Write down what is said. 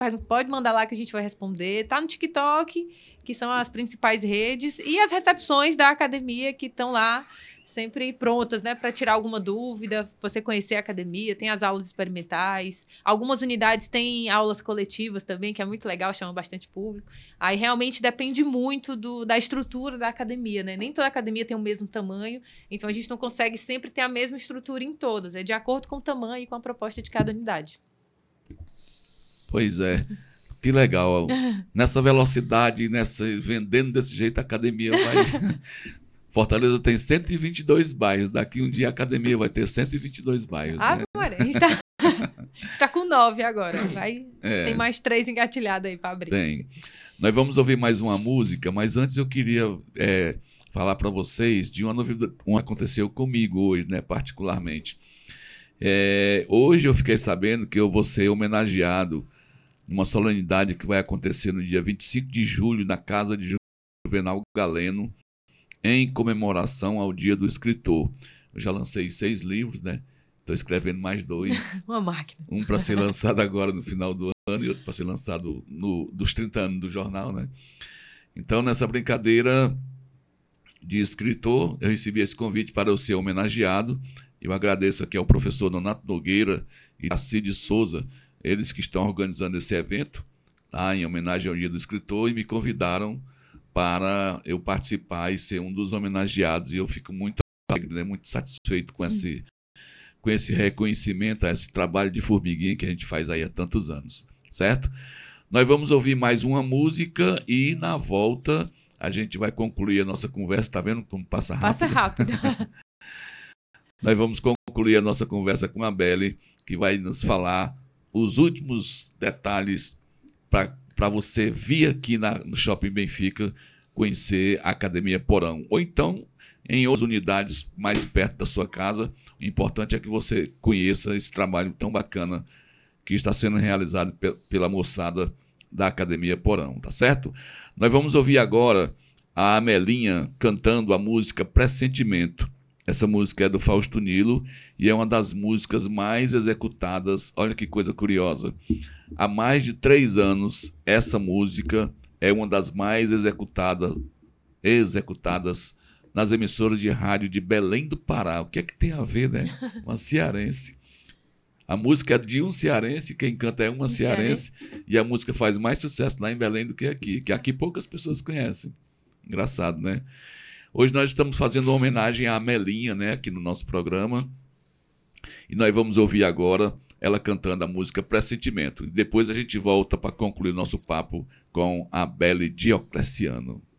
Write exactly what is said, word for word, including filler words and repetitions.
pode mandar lá que a gente vai responder. Tá no TikTok, que são as principais redes, e as recepções da academia que estão lá sempre prontas, né, para tirar alguma dúvida, você conhecer a academia, tem as aulas experimentais, algumas unidades têm aulas coletivas também, que é muito legal, chama bastante público. Aí realmente depende muito do, da estrutura da academia, né? Nem toda academia tem o mesmo tamanho, então a gente não consegue sempre ter a mesma estrutura em todas, é de acordo com o tamanho e com a proposta de cada unidade. Pois é, que legal. Nessa velocidade, nessa, vendendo desse jeito, a academia vai... Fortaleza tem cento e vinte e dois bairros. Daqui um dia a academia vai ter cento e vinte e dois bairros. Ah, né? Maria, a gente tá, a gente tá com nove agora. Vai, É, tem mais três engatilhados aí para abrir. Tem. Nós vamos ouvir mais uma música, mas antes eu queria é, falar para vocês de uma novidade que aconteceu comigo hoje, né, particularmente. É, hoje eu fiquei sabendo que eu vou ser homenageado numa solenidade que vai acontecer no dia vinte e cinco de julho na casa de Juvenal Galeno, em comemoração ao Dia do Escritor. Eu já lancei seis livros, né? Estou escrevendo mais dois. Uma máquina. Um para ser lançado agora no final do ano e outro para ser lançado no, dos trinta anos do jornal, né? Então, nessa brincadeira de escritor, eu recebi esse convite para eu ser homenageado. Eu agradeço aqui ao professor Donato Nogueira e a Cid Souza, eles que estão organizando esse evento, tá? Em homenagem ao Dia do Escritor, e me convidaram para eu participar e ser um dos homenageados, e eu fico muito alegre, né, muito satisfeito com esse, com esse reconhecimento, esse trabalho de formiguinha que a gente faz aí há tantos anos, certo? Nós vamos ouvir mais uma música e, na volta, a gente vai concluir a nossa conversa. Tá vendo como passa rápido? Passa rápido. Nós vamos concluir a nossa conversa com a Belle, que vai nos falar os últimos detalhes para para você vir aqui na, no Shopping Benfica conhecer a Academia Porão. Ou então, em outras unidades mais perto da sua casa. O importante é que você conheça esse trabalho tão bacana que está sendo realizado pe pela moçada da Academia Porão, tá certo? Nós vamos ouvir agora a Amelinha cantando a música Pressentimento. Essa música é do Fausto Nilo e é uma das músicas mais executadas. Olha que coisa curiosa. Há mais de três anos, essa música é uma das mais executadas, executadas nas emissoras de rádio de Belém do Pará. O que é que tem a ver, né? Uma cearense. A música é de um cearense, quem canta é uma cearense, e a música faz mais sucesso lá em Belém do que aqui, que aqui poucas pessoas conhecem. Engraçado, né? Hoje nós estamos fazendo uma homenagem à Amelinha, né, aqui no nosso programa. E nós vamos ouvir agora ela cantando a música Pressentimento. E depois a gente volta para concluir nosso papo com a Belle Diocleciano.